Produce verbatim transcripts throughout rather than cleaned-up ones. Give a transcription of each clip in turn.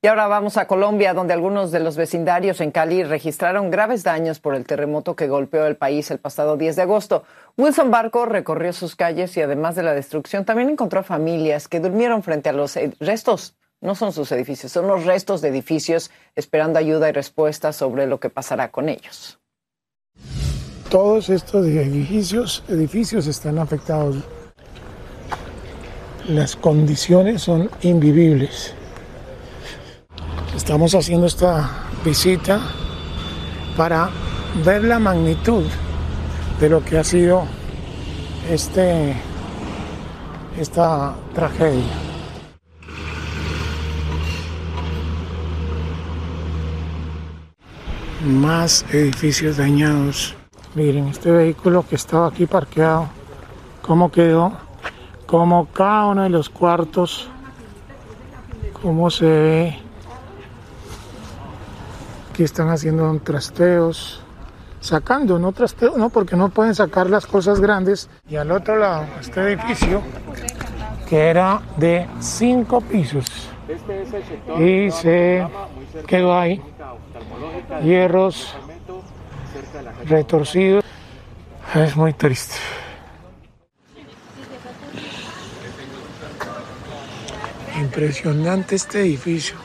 Y ahora vamos a Colombia, donde algunos de los vecindarios en Cali registraron graves daños por el terremoto que golpeó el país el pasado diez de agosto. Wilson Barco recorrió sus calles y además de la destrucción también encontró familias que durmieron frente a los restos. No son sus edificios, son los restos de edificios esperando ayuda y respuestas sobre lo que pasará con ellos. Todos estos edificios, edificios están afectados. Las condiciones son invivibles. Estamos haciendo esta visita para ver la magnitud de lo que ha sido este, esta tragedia. Más edificios dañados. Miren, este vehículo que estaba aquí parqueado, cómo quedó, cómo cada uno de los cuartos, cómo se ve. Aquí están haciendo trasteos, sacando, no trasteos, no, porque no pueden sacar las cosas grandes. Y al otro lado, este edificio, que era de cinco pisos, y se quedó ahí, hierros retorcidos. Es muy triste. Impresionante este edificio.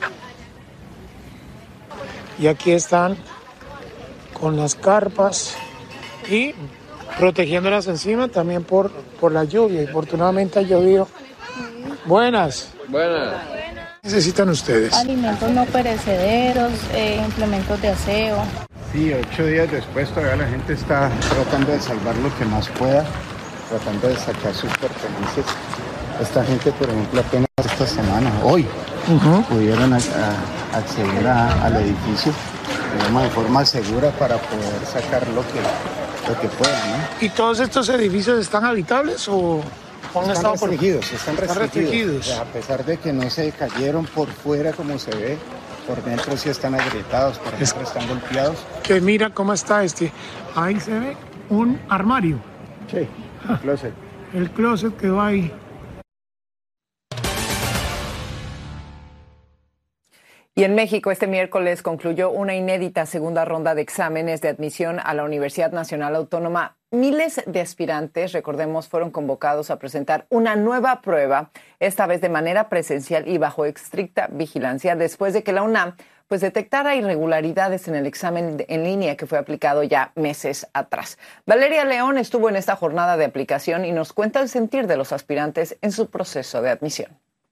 Y aquí están con las carpas y protegiéndolas encima también por, por la lluvia. Y afortunadamente ha llovido. Buenas. Buenas. ¿Qué necesitan ustedes? Alimentos no perecederos, eh, implementos de aseo. Sí, ocho días después todavía la gente está tratando de salvar lo que más pueda, tratando de sacar sus pertenencias. Esta gente, por ejemplo, apenas esta semana, hoy, uh-huh. pudieron a, a acceder a, al edificio, digamos, de forma segura para poder sacar lo que, lo que puedan, ¿no? ¿Y todos estos edificios están habitables o...? Están restringidos, están restringidos. A pesar de que no se cayeron por fuera como se ve, por dentro sí están agrietados, por dentro es, están golpeados. Que mira cómo está este. Ahí se ve un armario. Sí, el closet. El closet quedó ahí. Y en México este miércoles concluyó una inédita segunda ronda de exámenes de admisión a la Universidad Nacional Autónoma. Miles de aspirantes, recordemos, fueron convocados a presentar una nueva prueba, esta vez de manera presencial y bajo estricta vigilancia, después de que la UNAM pues detectara irregularidades en el examen en línea que fue aplicado ya meses atrás. Valeria León estuvo en esta jornada de aplicación y nos cuenta el sentir de los aspirantes en su proceso de admisión.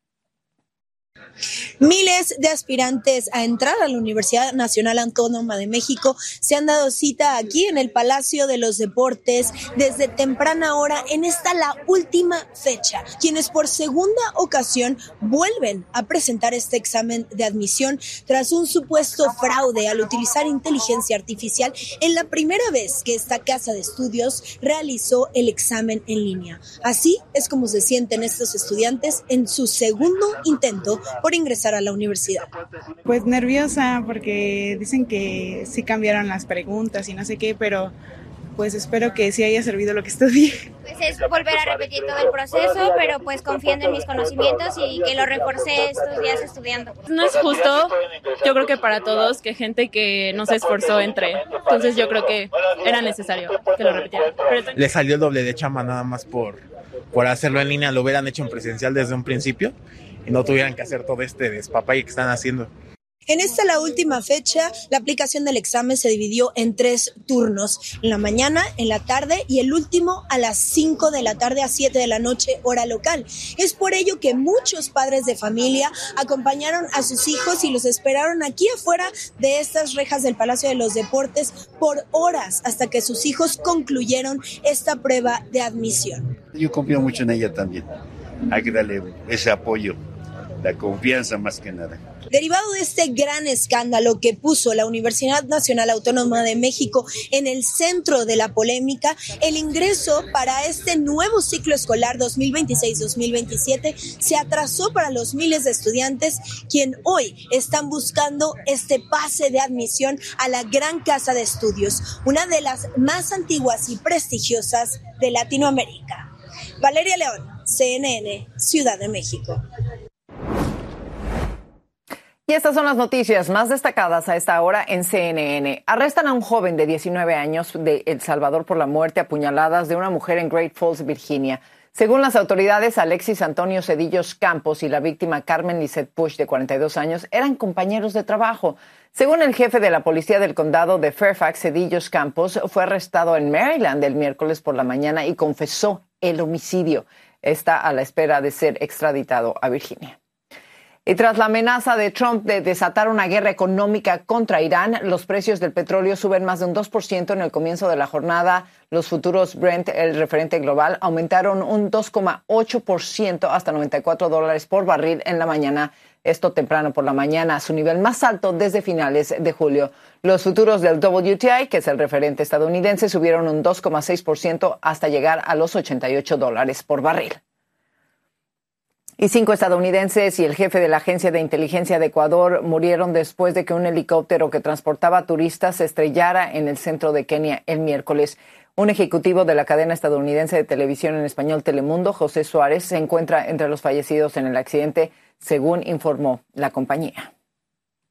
Miles de aspirantes a entrar a la Universidad Nacional Autónoma de México se han dado cita aquí en el Palacio de los Deportes desde temprana hora en esta la última fecha, quienes por segunda ocasión vuelven a presentar este examen de admisión tras un supuesto fraude al utilizar inteligencia artificial en la primera vez que esta casa de estudios realizó el examen en línea. Así es como se sienten estos estudiantes en su segundo intento por ingresar a la universidad. Pues nerviosa porque dicen que sí cambiaron las preguntas y no sé qué, pero pues espero que sí haya servido lo que estudié. Pues es volver a repetir todo el proceso, pero pues confiando en mis conocimientos y que lo reforcé estos días estudiando. No es justo, yo creo que para todos, que gente que no se esforzó entre. Entonces yo creo que era necesario que lo repitieran. Pero... Le salió el doble de chamba nada más por, por hacerlo en línea, lo hubieran hecho en presencial desde un principio y no tuvieran que hacer todo este despapalle que están haciendo. En esta la última fecha, la aplicación del examen se dividió en tres turnos, en la mañana, en la tarde y el último a las cinco de la tarde a siete de la noche, hora local. Es por ello que muchos padres de familia acompañaron a sus hijos y los esperaron aquí afuera de estas rejas del Palacio de los Deportes por horas hasta que sus hijos concluyeron esta prueba de admisión. Yo confío mucho en ella también, hay que darle ese apoyo, la confianza más que nada. Derivado de este gran escándalo que puso la Universidad Nacional Autónoma de México en el centro de la polémica, el ingreso para este nuevo ciclo escolar dos mil veintiséis dos mil veintisiete se atrasó para los miles de estudiantes quien hoy están buscando este pase de admisión a la Gran Casa de Estudios, una de las más antiguas y prestigiosas de Latinoamérica. Valeria León, C N N, Ciudad de México. Y estas son las noticias más destacadas a esta hora en C N N. Arrestan a un joven de diecinueve años de El Salvador por la muerte a puñaladas de una mujer en Great Falls, Virginia. Según las autoridades, Alexis Antonio Cedillos Campos y la víctima Carmen Lisette Push, de cuarenta y dos años, eran compañeros de trabajo. Según el jefe de la policía del condado de Fairfax, Cedillos Campos fue arrestado en Maryland el miércoles por la mañana y confesó el homicidio. Está a la espera de ser extraditado a Virginia. Y tras la amenaza de Trump de desatar una guerra económica contra Irán, los precios del petróleo suben más de un dos por ciento en el comienzo de la jornada. Los futuros Brent, el referente global, aumentaron un dos coma ocho por ciento hasta noventa y cuatro dólares por barril en la mañana. Esto temprano por la mañana, a su nivel más alto desde finales de julio. Los futuros del W T I, que es el referente estadounidense, subieron un dos coma seis por ciento hasta llegar a los ochenta y ocho dólares por barril. Y cinco estadounidenses y el jefe de la Agencia de Inteligencia de Ecuador murieron después de que un helicóptero que transportaba turistas se estrellara en el centro de Kenia el miércoles. Un ejecutivo de la cadena estadounidense de televisión en español Telemundo, José Suárez, se encuentra entre los fallecidos en el accidente, según informó la compañía.